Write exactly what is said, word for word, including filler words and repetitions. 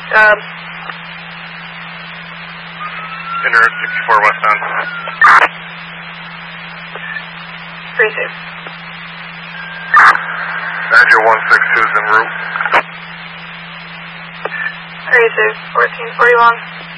Um. Inter sixty-four westbound. three two. Badger one six two is en route. three two, fourteen forty-one.